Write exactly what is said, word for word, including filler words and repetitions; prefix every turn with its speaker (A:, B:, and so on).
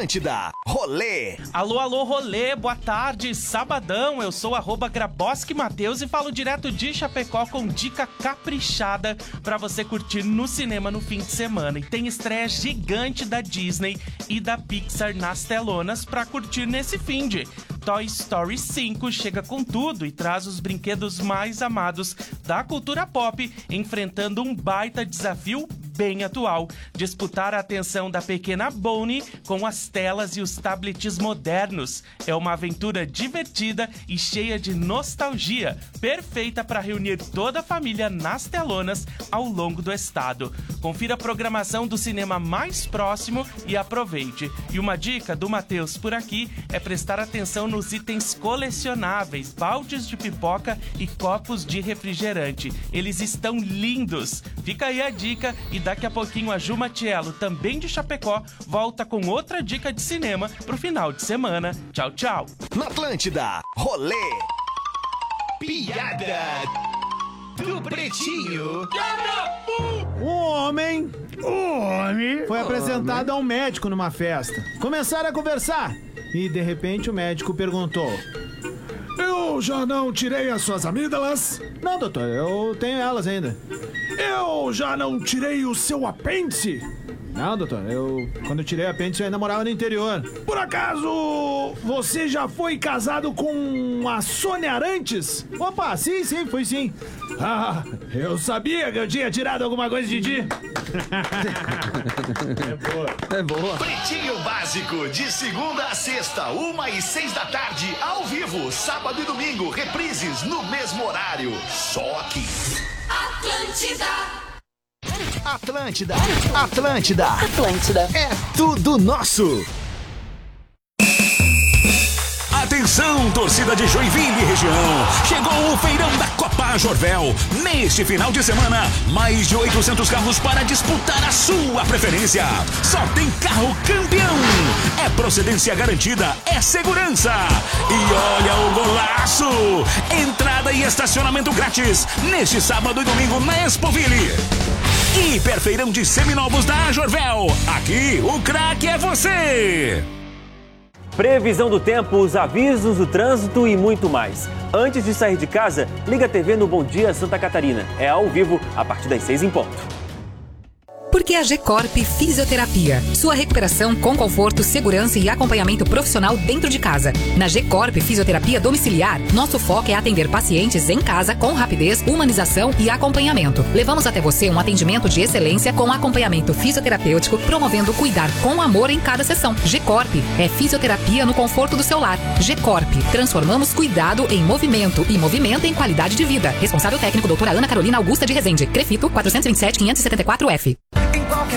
A: Atlântida, rolê.
B: Alô, alô, rolê, boa tarde, sabadão, eu sou arroba Graboski Mateus e falo direto de Chapecó com dica caprichada pra você curtir no cinema no fim de semana. E tem estreia gigante da Disney e da Pixar nas telonas pra curtir nesse finde. Toy Story cinco chega com tudo e traz os brinquedos mais amados da cultura pop, enfrentando um baita desafio bem atual: disputar a atenção da pequena Bonnie com as telas e os tablets modernos. É uma aventura divertida e cheia de nostalgia, perfeita para reunir toda a família nas telonas ao longo do estado. Confira a programação do cinema mais próximo e aproveite. E uma dica do Matheus por aqui é prestar atenção nos itens colecionáveis, baldes de pipoca e copos de refrigerante. Eles estão lindos. Fica aí a dica e daqui a pouquinho a Ju Matiello, também de Chapecó, volta com outra dica de cinema pro final de semana. Tchau, tchau.
A: Na Atlântida, rolê.
C: Piada do Pretinho.
D: Um homem, um homem foi apresentado a um médico numa festa. Começaram a conversar e de repente o médico perguntou:
E: Eu já não tirei as suas amígdalas?
D: Não, doutor, eu tenho elas ainda.
E: Eu já não tirei o seu apêndice?
D: Não, doutor, eu quando eu tirei o apêndice eu ainda morava no interior.
E: Por acaso você já foi casado com a Sônia Arantes?
D: Opa, sim, sim, fui sim.
E: Ah, eu sabia que eu tinha tirado alguma coisa de ti.
D: É boa. É boa.
C: Pretinho Básico, de segunda a sexta, uma e seis da tarde, ao vivo, sábado e domingo, reprises no mesmo horário. Só aqui.
A: Atlântida. Atlântida. Atlântida.
F: Atlântida.
A: É tudo nosso.
G: Atenção, torcida de Joinville e região. Chegou o feirão da Copa Jorvel. Neste final de semana, mais de oitocentos carros para disputar a sua preferência. Só tem carro campeão. É procedência garantida, é segurança. E olha o golaço. Entrada e estacionamento grátis neste sábado e domingo na Expoville. Hiperfeirão de seminovos da Jorvel. Aqui o craque é você.
H: Previsão do tempo, os avisos do trânsito e muito mais. Antes de sair de casa, liga a T V no Bom Dia Santa Catarina. É ao vivo, a partir das seis em ponto.
I: Porque a G-Corp Fisioterapia. Sua recuperação com conforto, segurança e acompanhamento profissional dentro de casa. Na G-Corp Fisioterapia Domiciliar, nosso foco é atender pacientes em casa com rapidez, humanização e acompanhamento. Levamos até você um atendimento de excelência com acompanhamento fisioterapêutico, promovendo cuidar com amor em cada sessão. G-Corp é fisioterapia no conforto do seu lar. G-Corp, transformamos cuidado em movimento e movimento em qualidade de vida. Responsável técnico doutora Ana Carolina Augusta de Rezende. Crefito quatrocentos e vinte e sete, quinhentos e setenta e quatro F.